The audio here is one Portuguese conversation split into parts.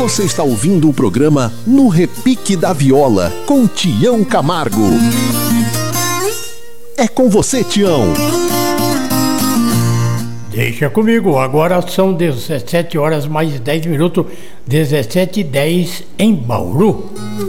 Você está ouvindo o programa No Repique da Viola, com Tião Camargo. É com você, Tião. Deixa comigo, agora são 17 horas mais 10 minutos, 17h10 em Bauru.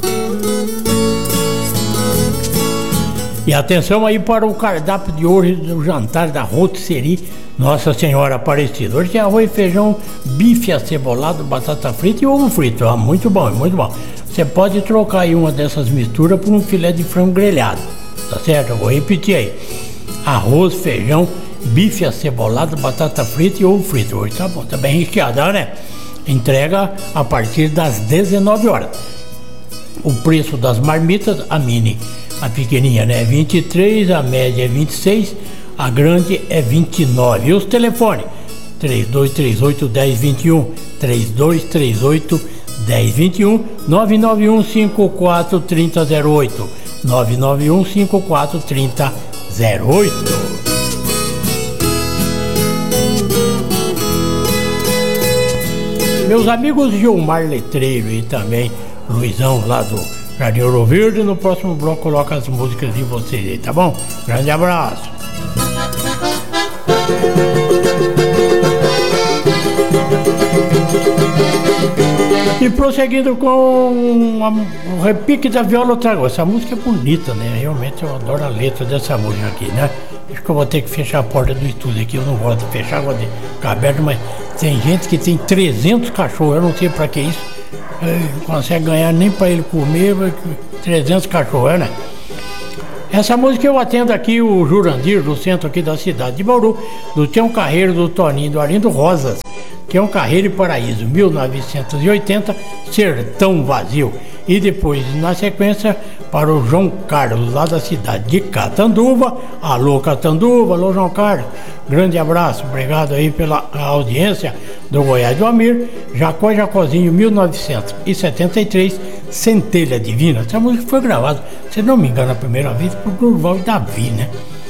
E atenção aí para o cardápio de hoje do jantar da Rotisserie Nossa Senhora Aparecida. Hoje tem arroz, feijão, bife acebolado, batata frita e ovo frito. Ah, muito bom, muito bom. Você pode trocar aí uma dessas misturas por um filé de frango grelhado, tá certo? Eu vou repetir aí. Arroz, feijão, bife acebolado, batata frita e ovo frito. Hoje tá bom, tá bem recheado, né? Entrega a partir das 19 horas. O preço das marmitas, a mini, a pequenininha, né, é 23, a média é 26, a grande é 29. E os telefones, 3238-1021, 3238-1021, 991-543008, 991-543008. Meus amigos Gilmar Letreiro e também Luizão lá do Jardim Ouro Verde, no próximo bloco coloca as músicas de vocês aí, tá bom? Grande abraço! E prosseguindo com o repique da viola, eu trago. Essa música é bonita, né? Realmente eu adoro a letra dessa música aqui, né? Acho que eu vou ter que fechar a porta do estúdio aqui. Eu não gosto de fechar, gosto de ficar aberto, mas tem gente que tem 300 cachorros, eu não sei pra que isso. Não consegue ganhar nem para ele comer, 300 cachorros, né? Essa música eu atendo aqui o Jurandir, do centro aqui da cidade de Bauru, do Tião Carreiro, do Toninho, do Arlindo Rosas, Tião Carreiro e Paraíso, 1980, Sertão Vazio. E depois, na sequência, para o João Carlos, lá da cidade de Catanduva. Alô, Catanduva, alô, João Carlos. Grande abraço, obrigado aí pela audiência do Goiás do Amir. Jacó Jacozinho, 1973, Centelha Divina. Essa música foi gravada, se não me engano, a primeira vez por Durval e Davi, né?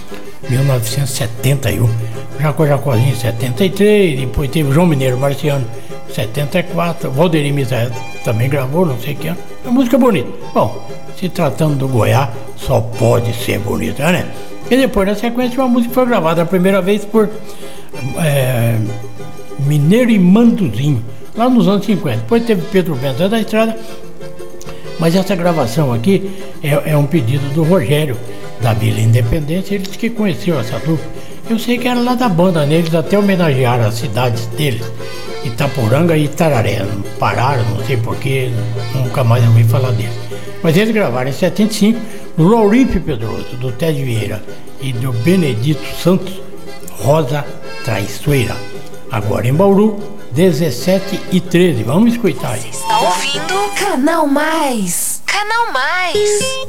1971. Jacó Jacozinho, 73. Depois teve João Mineiro Marciano, 74. Valderi Misael também gravou, não sei o que. É uma música bonita. Bom, se tratando do Goiás, só pode ser bonita, né? E depois, na sequência, uma música foi gravada a primeira vez por Mineiro e Manduzinho, lá nos anos 50. Depois teve Pedro Bento da Estrada. Mas essa gravação aqui é um pedido do Rogério, da Vila Independência. Ele disse que conheceu essa dupla. Eu sei que era lá da banda, né? Eles até homenagearam as cidades deles, Itapuranga e Itararé. Pararam, não sei porquê, nunca mais ouvi falar deles. Mas eles gravaram em 75, do Lauripe Pedroso, do Ted Vieira e do Benedito Santos, Rosa Traiçoeira. Agora em Bauru, 17h13. Vamos escutar aí. Você está ouvindo Canal Mais. Canal Mais.